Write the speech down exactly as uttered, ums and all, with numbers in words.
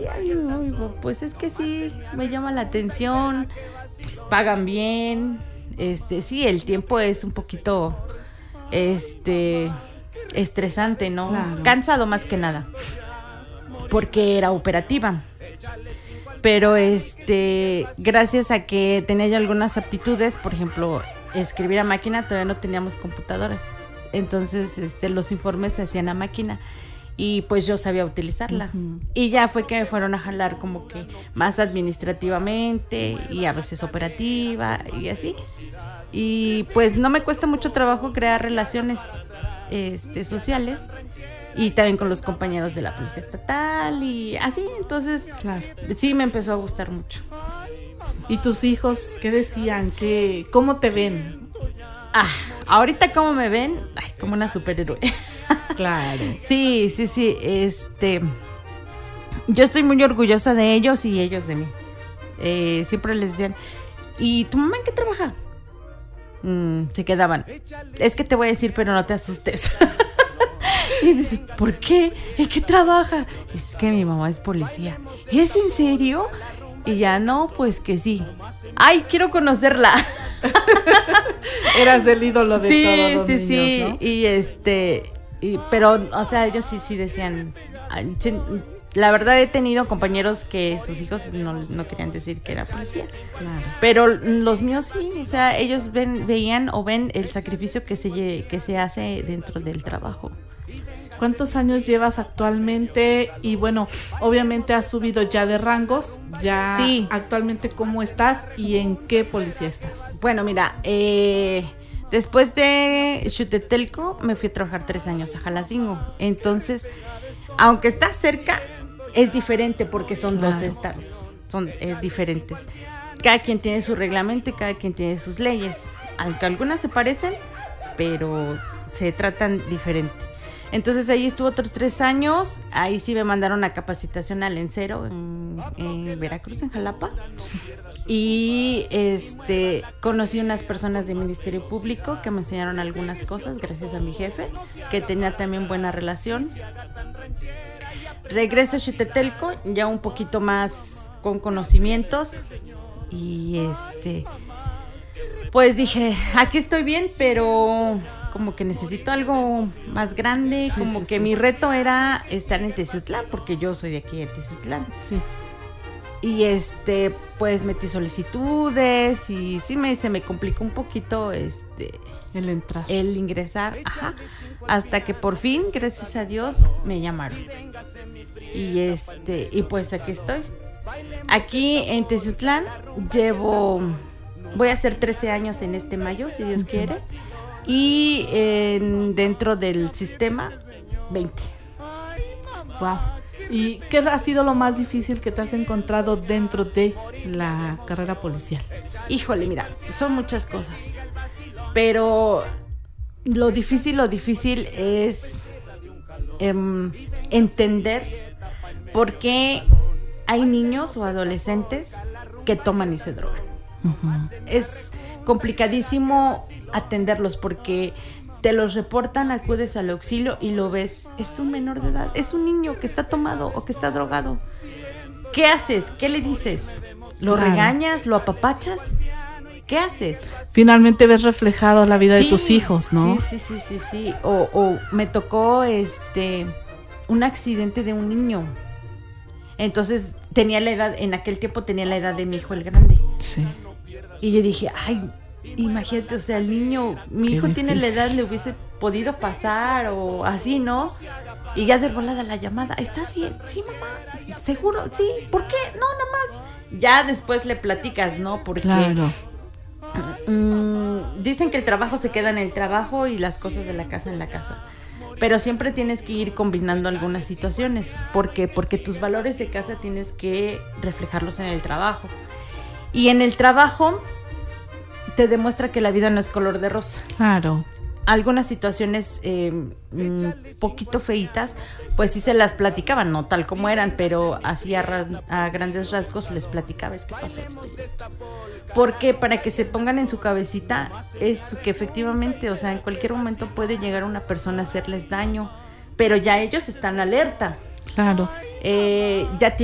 ay, ay, pues es que sí, me llama la atención, pues pagan bien, este, sí, el tiempo es un poquito, este, estresante, ¿no? Claro. Cansado más que nada, porque era operativa. Pero este, gracias a que tenía yo algunas aptitudes, por ejemplo, escribir a máquina, todavía no teníamos computadoras. Entonces, este, los informes se hacían a máquina y pues yo sabía utilizarla. Uh-huh. Y ya fue que me fueron a jalar como que más administrativamente y a veces operativa y así. Y pues no me cuesta mucho trabajo crear relaciones este, sociales. Y también con los compañeros de la policía estatal y así, entonces, claro, sí me empezó a gustar mucho. ¿Y tus hijos qué decían? ¿Qué, cómo te ven? Ah, ahorita cómo me ven, ay, como una superhéroe. Claro. Sí, sí, sí, este, yo estoy muy orgullosa de ellos y ellos de mí. Eh, siempre les decían, ¿y tu mamá en qué trabaja? Mm, se quedaban, es que te voy a decir, pero no te asustes. Y dice, ¿por qué? ¿En qué trabaja? Dice, es que mi mamá es policía. ¿Es en serio? Y ya, no, pues que sí. ¡Ay, quiero conocerla! Eras el ídolo de sí, todos los sí, niños, sí, ¿no? Y este, y, pero, o sea, ellos sí, sí decían... La verdad he tenido compañeros que sus hijos no, no querían decir que era policía. Claro. Pero los míos sí, o sea, ellos ven, veían o ven el sacrificio que se, que se hace dentro del trabajo. ¿Cuántos años llevas actualmente? Y bueno, obviamente has subido ya de rangos, ya sí. Actualmente ¿cómo estás y en qué policía estás? Bueno, mira, eh, después de Xutetelco me fui a trabajar tres años a Jalacingo. Entonces, aunque está cerca, es diferente porque son claro. dos estados, son eh, diferentes. Cada quien tiene su reglamento y cada quien tiene sus leyes. Aunque algunas se parecen, pero se tratan diferente. Entonces ahí estuvo otros tres años, ahí sí me mandaron a capacitación al Lencero en, en Veracruz, en Jalapa. Sí. Y este conocí unas personas del Ministerio Público que me enseñaron algunas cosas gracias a mi jefe, que tenía también buena relación. Regreso a Xutetelco, ya un poquito más con conocimientos y este pues dije, aquí estoy bien, pero como que necesito algo más grande, sí, como sí, que sí. Mi reto era estar en Teciutlán, porque yo soy de aquí de Teciutlán. Sí. Y este, pues metí solicitudes y sí me se me complicó un poquito este el entrar, el ingresar, ajá, hasta que por fin, gracias a Dios, me llamaron. Y este, y pues aquí estoy. Aquí en Teciutlán llevo voy a hacer trece años en este mayo, si Dios uh-huh. quiere. Y en, dentro del sistema, veinte. Wow. ¿Y qué ha sido lo más difícil que te has encontrado dentro de la carrera policial? Híjole, mira, son muchas cosas. Pero lo difícil, lo difícil es eh, entender por qué hay niños o adolescentes que toman y se drogan. Uh-huh. Es complicadísimo atenderlos porque te los reportan, acudes al auxilio y lo ves, es un menor de edad, es un niño que está tomado o que está drogado. ¿Qué haces? ¿Qué le dices? ¿Lo claro. regañas? ¿Lo apapachas? ¿Qué haces? Finalmente ves reflejado la vida sí, de tus hijos, ¿no? Sí, sí, sí, sí, sí. O, o me tocó este un accidente de un niño. Entonces tenía la edad, en aquel tiempo tenía la edad de mi hijo el grande. Sí. Y yo dije, ay, imagínate, o sea, el niño, mi Qué hijo difícil. Tiene la edad, le hubiese podido pasar o así, ¿no? Y ya de volada la llamada, ¿estás bien? Sí, mamá, ¿seguro? Sí, ¿por qué? No, nada más. Ya después le platicas, ¿no? Porque claro. mmm, dicen que el trabajo se queda en el trabajo y las cosas de la casa en la casa. Pero siempre tienes que ir combinando algunas situaciones. ¿Por qué? Porque tus valores de casa tienes que reflejarlos en el trabajo. Y en el trabajo te demuestra que la vida no es color de rosa. Claro. Algunas situaciones eh, un poquito feitas, pues sí se las platicaban, no tal como eran, pero así a, ras- a grandes rasgos les platicaba, es que pasó esto y esto. Porque para que se pongan en su cabecita es que efectivamente, o sea, en cualquier momento puede llegar una persona a hacerles daño, pero ya ellos están alerta. Claro. Eh, ya